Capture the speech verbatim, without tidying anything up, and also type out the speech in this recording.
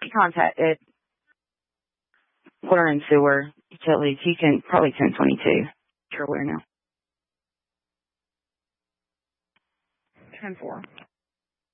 He contacted Water and Sewer Utilities. You can probably ten twenty-two. Sure where now. ten four.